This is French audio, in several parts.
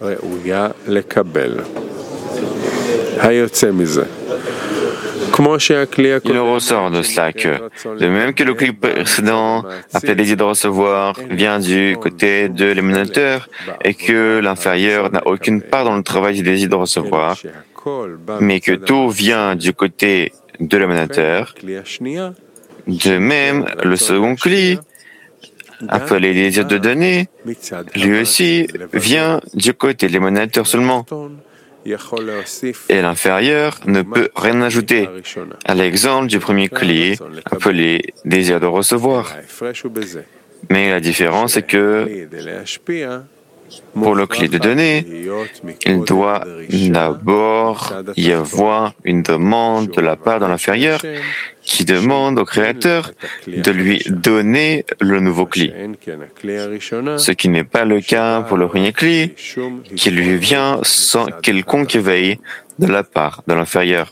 Il en ressort de cela que, de même que le cli précédent, appelé désir de recevoir, vient du côté de l'émanateur et que l'inférieur n'a aucune part dans le travail du désir de recevoir, mais que tout vient du côté de l'émanateur, de même, le second cli, appelé désir de donner, lui aussi vient du côté de l'émanateur seulement. Et l'inférieur ne peut rien ajouter, à l'exemple du premier cli, appelé désir de recevoir. Mais la différence est que, pour le cli de donner, il doit d'abord y avoir une demande de la part de l'inférieur qui demande au Créateur de lui donner le nouveau cli. Ce qui n'est pas le cas pour le premier cli, qui lui vient sans quelconque éveil de la part de l'inférieur.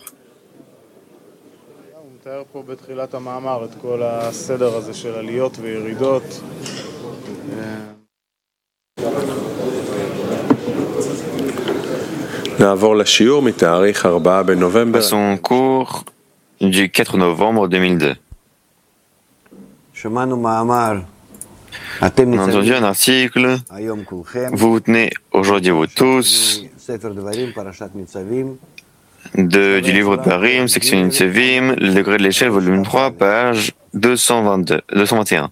Passons au cours du 4 novembre 2002. On a entendu un article, vous tenez aujourd'hui vous tous, du livre de Parim, section Nitzavim, le degré de l'échelle, volume 3, page 221.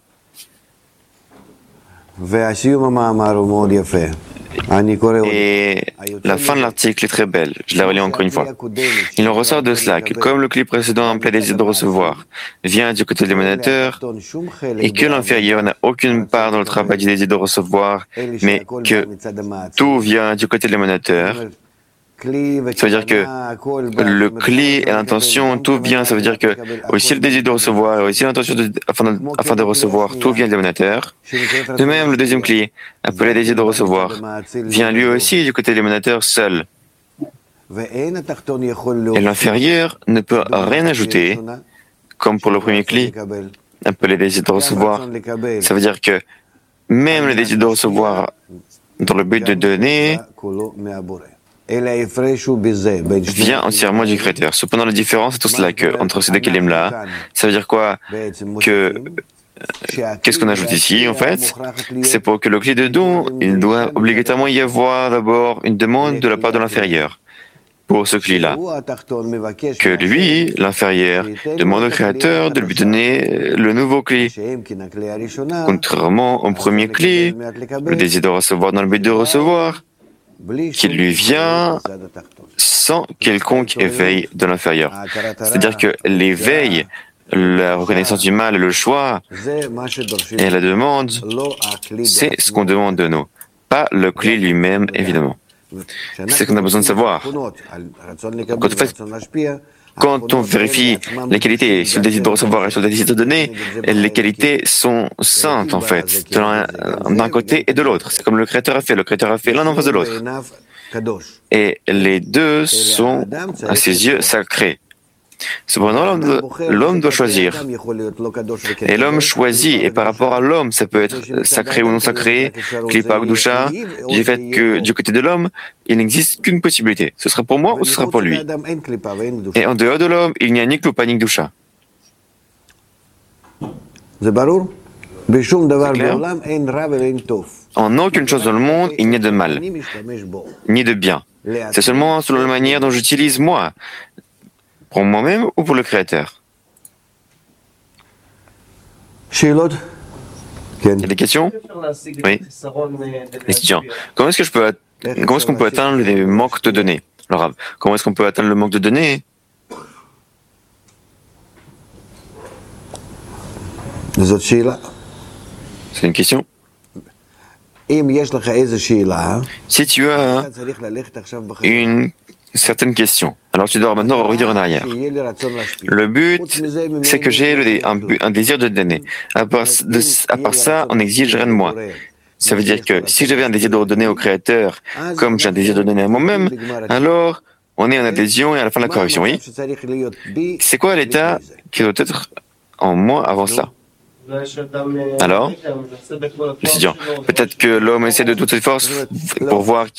Et la fin de l'article est très belle, je la relis encore une fois. Il en ressort de cela que comme le cli précédent appelé désir de recevoir vient du côté de l'émanateur et que l'inférieur n'a aucune part dans le travail du désir de recevoir, mais que tout vient du côté de l'émanateur, ça veut dire que le cli et l'intention, tout vient, ça veut dire que aussi le désir de recevoir, aussi l'intention afin de recevoir, tout vient de l'émanateur. De même, le deuxième cli, appelé désir de recevoir, vient lui aussi du côté de l'émanateur seul. Et l'inférieur ne peut rien ajouter, comme pour le premier cli, appelé désir de recevoir. Ça veut dire que même le désir de recevoir dans le but de donner vient entièrement du Créateur. Cependant, la différence est tout cela que, entre ces deux kelim-là, ça veut dire quoi? Qu'est-ce qu'on ajoute ici, en fait? C'est pour que le cli de don, il doit obligatoirement y avoir d'abord une demande de la part de l'inférieur. Pour ce cli-là, que lui, l'inférieur, demande au Créateur de lui donner le nouveau cli. Contrairement au premier cli, le désir de recevoir dans le but de recevoir, qui lui vient sans quelconque éveil de l'inférieur. C'est-à-dire que l'éveil, la reconnaissance du mal, le choix et la demande, c'est ce qu'on demande de nous, pas le cli lui-même, évidemment. C'est ce qu'on a besoin de savoir. Quand on vérifie les qualités sur le désir de recevoir et sur le désir de donner, les qualités sont saintes en fait, d'un côté et de l'autre. C'est comme le Créateur a fait. Le Créateur a fait l'un en face de l'autre. Et les deux sont, à ses yeux, sacrés. Cependant, l'homme doit choisir. Et l'homme choisit, et par rapport à l'homme, ça peut être sacré ou non sacré, klipa ou gdusha, du fait que du côté de l'homme, il n'existe qu'une possibilité. Ce sera pour moi ou ce sera pour lui. Et en dehors de l'homme, il n'y a ni klipa ni gdusha. C'est clair? En aucune chose dans le monde, il n'y a de mal, ni de bien. C'est seulement selon la manière dont j'utilise moi, pour moi-même ou pour le Créateur. Il y a des questions? Oui. Étudiant. Comment est-ce qu'on peut atteindre le manque de données? Alors, comment est-ce qu'on peut atteindre le manque de données? C'est une question? Si tu as une certaines questions. Alors tu dois maintenant revenir en arrière. Le but, c'est que j'ai un désir de donner. À part ça, on n'exige rien de moi. Ça veut dire que si j'avais un désir de redonner au Créateur, comme j'ai un désir de donner à moi-même, alors on est en adhésion et à la fin de la correction, oui? C'est quoi l'état qui doit être en moi avant cela? Alors, l'étudiant, peut-être que l'homme essaie de toutes ses forces pour voir